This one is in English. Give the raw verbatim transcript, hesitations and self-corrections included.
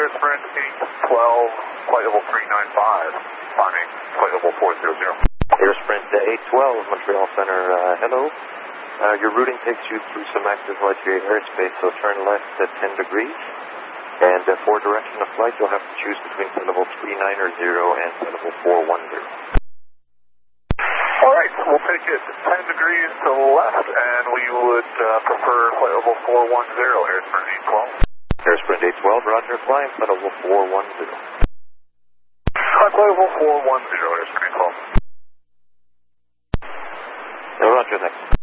Air Sprint eight twelve, flight level three nine five, climbing flight level four zero zero. Air Sprint eight twelve, Montreal Center, uh, hello. Uh, your routing takes you through some active Lightyear airspace, so turn left at ten degrees. And uh, for direction of flight, you'll have to choose between flight level three nine zero and flight level four one zero. All right, we'll take it ten degrees to the left, and we would uh, prefer flight level four one zero, Air Sprint eight twelve. Air Sprint eight twelve, roger, flying flight level four one zero. Flight level four one zero, Air Sprint eight twelve. Roger, next.